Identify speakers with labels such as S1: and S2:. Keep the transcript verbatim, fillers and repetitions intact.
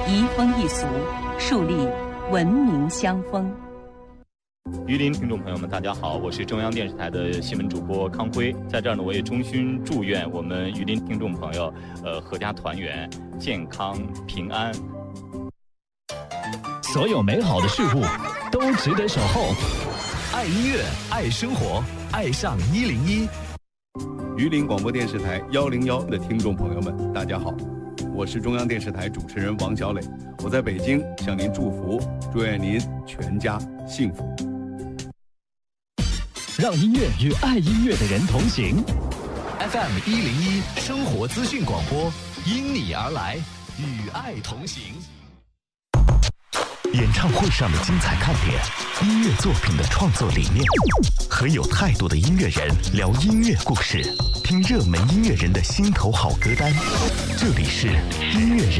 S1: 移风易俗，树立文明乡风。
S2: 榆林听众朋友们，大家好，我是中央电视台的新闻主播康辉，在这儿呢，我也衷心祝愿我们榆林听众朋友，呃，阖家团圆，健康平安。
S3: 所有美好的事物都值得守候。爱音乐，爱生活，爱上一零一。
S4: 榆林广播电视台幺零幺的听众朋友们，大家好，我是中央电视台主持人王小磊，我在北京向您祝福，祝愿您全家幸福。
S3: 让音乐与爱音乐的人同行。F M 一零一生活资讯广播，因你而来，与爱同行。演唱会上的精彩看点，音乐作品的创作理念，和有态度的音乐人聊音乐故事，听热门音乐人的心头好歌单。这里是音乐人